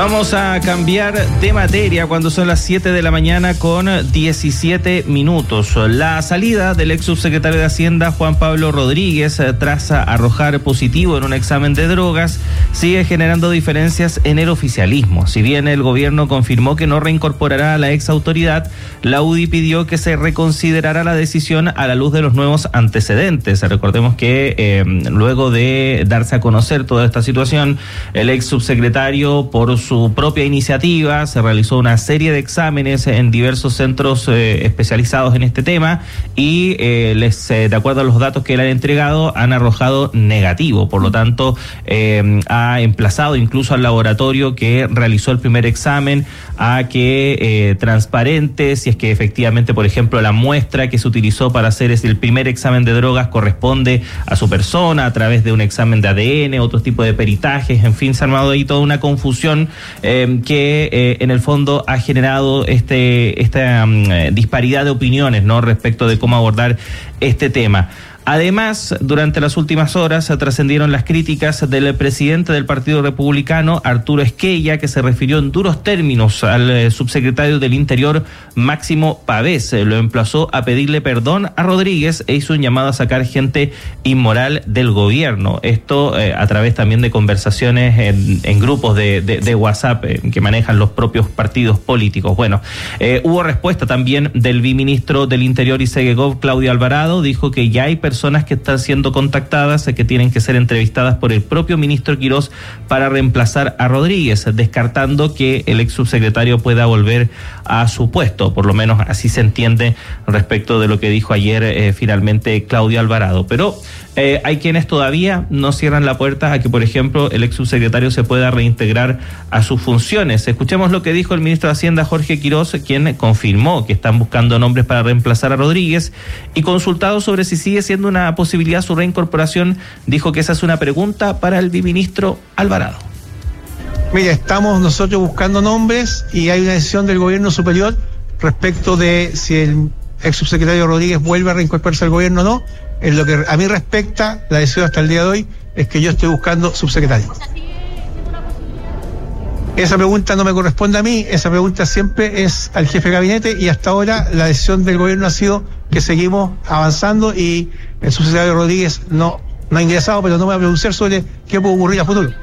Vamos a cambiar de materia cuando son las 7 de la mañana con 17 minutos. La salida del ex subsecretario de Hacienda, Juan Pablo Rodríguez, tras arrojar positivo en un examen de drogas, sigue generando diferencias en el oficialismo. Si bien el gobierno confirmó que no reincorporará a la ex autoridad, la UDI pidió que se reconsiderara la decisión a la luz de los nuevos antecedentes. Recordemos que luego de darse a conocer toda esta situación, el ex subsecretario, por su propia iniciativa, se realizó una serie de exámenes en diversos centros especializados en este tema y de acuerdo a los datos que le han entregado, han arrojado negativo. Por lo tanto, ha emplazado incluso al laboratorio que realizó el primer examen a que transparente si es que efectivamente, por ejemplo, la muestra que se utilizó para hacer el primer examen de drogas corresponde a su persona a través de un examen de ADN, otro tipo de peritajes. En fin, se ha armado ahí toda una confusión que en el fondo ha generado esta disparidad de opiniones, ¿no?, respecto de cómo abordar este tema. Además, durante las últimas horas trascendieron las críticas del presidente del Partido Republicano, Arturo Esquella, que se refirió en duros términos al subsecretario del Interior, Máximo Pavés. Lo emplazó a pedirle perdón a Rodríguez e hizo un llamado a sacar gente inmoral del gobierno. Esto a través también de conversaciones en grupos de WhatsApp que manejan los propios partidos políticos. Bueno, hubo respuesta también del viceministro del Interior y Segegov, Claudio Alvarado. Dijo que ya hay personas que están siendo contactadas, que tienen que ser entrevistadas por el propio ministro Quirós para reemplazar a Rodríguez, descartando que el ex subsecretario pueda volver a su puesto. Por lo menos así se entiende respecto de lo que dijo ayer finalmente Claudio Alvarado. Pero hay quienes todavía no cierran la puerta a que, por ejemplo, el ex subsecretario se pueda reintegrar a sus funciones. Escuchemos lo que dijo el ministro de Hacienda, Jorge Quirós, quien confirmó que están buscando nombres para reemplazar a Rodríguez, y consultado sobre si sigue siendo una posibilidad su reincorporación, dijo que esa es una pregunta para el viceministro Alvarado. Mira, estamos nosotros buscando nombres y hay una decisión del gobierno superior respecto de si el ex subsecretario Rodríguez vuelve a reincorporarse al gobierno o no. En lo que a mí respecta, la decisión hasta el día de hoy es que yo estoy buscando subsecretario. Esa pregunta no me corresponde a mí, esa pregunta siempre es al jefe de gabinete, y hasta ahora la decisión del gobierno ha sido que seguimos avanzando y el subsecretario Rodríguez no ha ingresado, pero no me voy a pronunciar sobre qué puede ocurrir a futuro.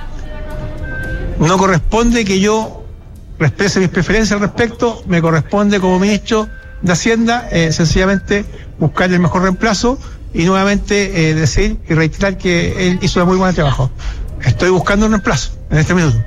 No corresponde que yo exprese mis preferencias al respecto, me corresponde como ministro de Hacienda sencillamente buscar el mejor reemplazo y nuevamente decir y reiterar que él hizo un muy buen trabajo. Estoy buscando un reemplazo en este minuto.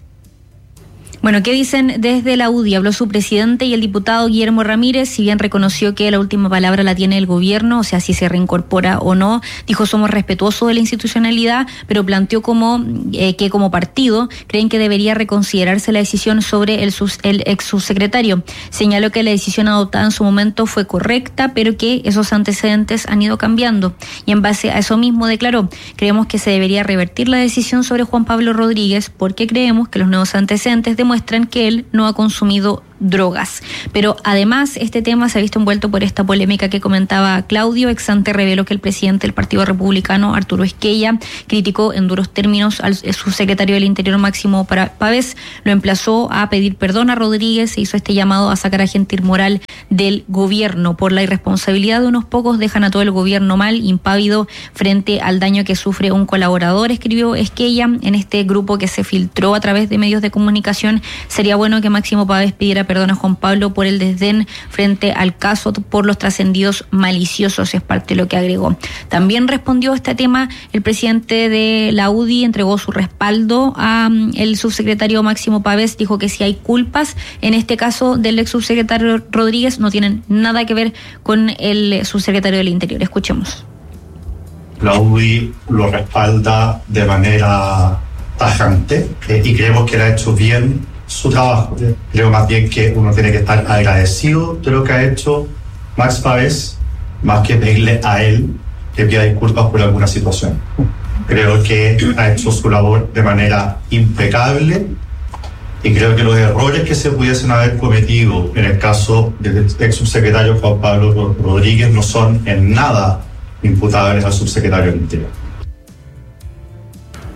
Bueno, ¿qué dicen desde la UDI? Habló su presidente y el diputado Guillermo Ramírez, si bien reconoció que la última palabra la tiene el gobierno, o sea, si se reincorpora o no, dijo somos respetuosos de la institucionalidad, pero planteó que como partido creen que debería reconsiderarse la decisión sobre el ex subsecretario. Señaló que la decisión adoptada en su momento fue correcta, pero que esos antecedentes han ido cambiando. Y en base a eso mismo declaró, creemos que se debería revertir la decisión sobre Juan Pablo Rodríguez porque creemos que los nuevos antecedentes demuestran que él no ha consumido drogas. Pero además este tema se ha visto envuelto por esta polémica que comentaba Claudio. Ex ante reveló que el presidente del Partido Republicano, Arturo Esquella, criticó en duros términos al subsecretario del Interior, Máximo Pavés, lo emplazó a pedir perdón a Rodríguez e hizo este llamado a sacar a gente inmoral del gobierno. Por la irresponsabilidad de unos pocos dejan a todo el gobierno mal, impávido frente al daño que sufre un colaborador, escribió Esquella en este grupo que se filtró a través de medios de comunicación. Sería bueno que Máximo Pavés pidiera perdón a Juan Pablo por el desdén frente al caso por los trascendidos maliciosos, es parte de lo que agregó. También respondió a este tema el presidente de la UDI, entregó su respaldo a el subsecretario Máximo Pavés, dijo que si hay culpas en este caso del ex subsecretario Rodríguez no tienen nada que ver con el subsecretario del Interior. Escuchemos. La UDI lo respalda de manera tajante y creemos que le ha hecho bien su trabajo. Creo más bien que uno tiene que estar agradecido de lo que ha hecho Max Pavés, más que pedirle a él que pida disculpas por alguna situación. Creo que ha hecho su labor de manera impecable y creo que los errores que se pudiesen haber cometido en el caso del ex subsecretario Juan Pablo Rodríguez no son en nada imputables al subsecretario del Interior.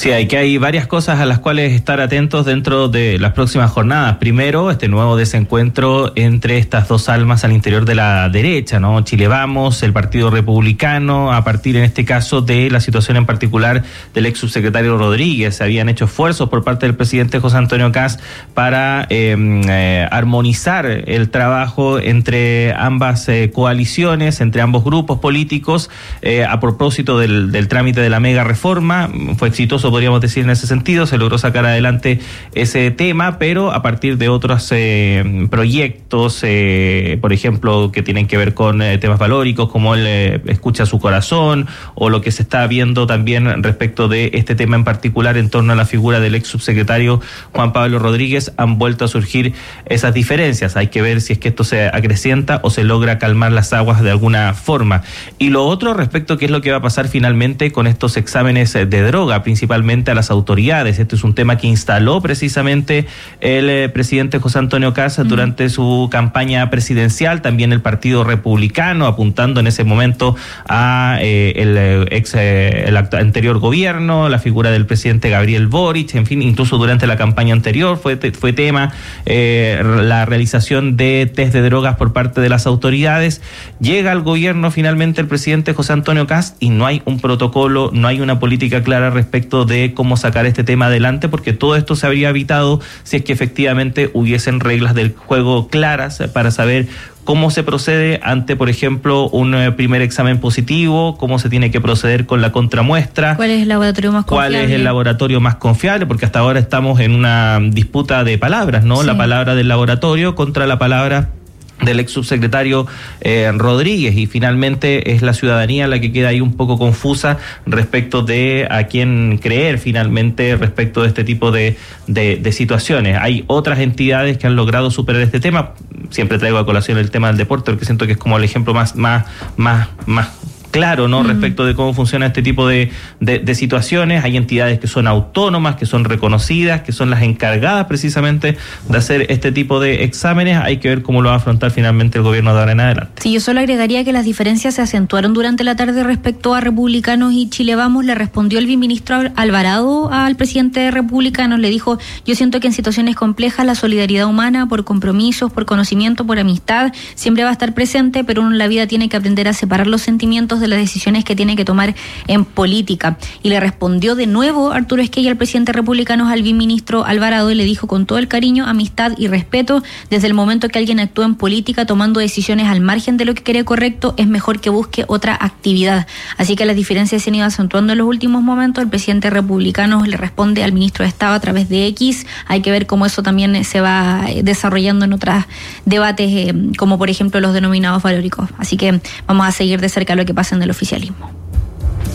Sí, hay varias cosas a las cuales estar atentos dentro de las próximas jornadas. Primero, este nuevo desencuentro entre estas dos almas al interior de la derecha, ¿no? Chile Vamos, el Partido Republicano, a partir en este caso de la situación en particular del ex subsecretario Rodríguez. Se habían hecho esfuerzos por parte del presidente José Antonio Kast para armonizar el trabajo entre ambas coaliciones, entre ambos grupos políticos, a propósito del trámite de la mega reforma. Fue exitoso, podríamos decir, en ese sentido, se logró sacar adelante ese tema, pero a partir de otros proyectos, por ejemplo, que tienen que ver con temas valóricos, como el Escucha su Corazón, o lo que se está viendo también respecto de este tema en particular en torno a la figura del ex subsecretario Juan Pablo Rodríguez, han vuelto a surgir esas diferencias. Hay que ver si es que esto se acrecienta o se logra calmar las aguas de alguna forma. Y lo otro respecto a qué es lo que va a pasar finalmente con estos exámenes de droga, principalmente a las autoridades. Este es un tema que instaló precisamente el presidente José Antonio Kast durante su campaña presidencial, también el Partido Republicano, apuntando en ese momento a el anterior gobierno, la figura del presidente Gabriel Boric, en fin, incluso durante la campaña anterior fue tema la realización de test de drogas por parte de las autoridades. Llega al gobierno finalmente el presidente José Antonio Kast y no hay un protocolo, no hay una política clara respecto de cómo sacar este tema adelante, porque todo esto se habría evitado si es que efectivamente hubiesen reglas del juego claras para saber cómo se procede ante, por ejemplo, un primer examen positivo, cómo se tiene que proceder con la contramuestra. ¿Cuál es el laboratorio más confiable? ¿Cuál es el laboratorio más confiable? Porque hasta ahora estamos en una disputa de palabras, ¿no? Sí. La palabra del laboratorio contra la palabra del ex subsecretario Rodríguez, y finalmente es la ciudadanía la que queda ahí un poco confusa respecto de a quién creer finalmente respecto de este tipo de situaciones. Hay otras entidades que han logrado superar este tema. Siempre traigo a colación el tema del deporte, porque siento que es como el ejemplo más claro, ¿no? Respecto de cómo funciona este tipo de situaciones. Hay entidades que son autónomas, que son reconocidas, que son las encargadas precisamente de hacer este tipo de exámenes. Hay que ver cómo lo va a afrontar finalmente el gobierno de ahora en adelante. Sí, yo solo agregaría que las diferencias se acentuaron durante la tarde respecto a Republicanos y Chile Vamos. Le respondió el viceministro Alvarado al presidente de Republicanos, le dijo: yo siento que en situaciones complejas la solidaridad humana, por compromisos, por conocimiento, por amistad, siempre va a estar presente, pero uno en la vida tiene que aprender a separar los sentimientos de las decisiones que tiene que tomar en política. Y le respondió de nuevo Arturo Esquella, el presidente republicano, al viceministro Alvarado, y le dijo: con todo el cariño, amistad y respeto, desde el momento que alguien actúa en política tomando decisiones al margen de lo que cree correcto, es mejor que busque otra actividad. Así que las diferencias se han ido acentuando en los últimos momentos. El presidente republicano le responde al ministro de Estado a través de X. Hay que ver cómo eso también se va desarrollando en otros debates, como por ejemplo los denominados valóricos. Así que vamos a seguir de cerca lo que pasa en el oficialismo.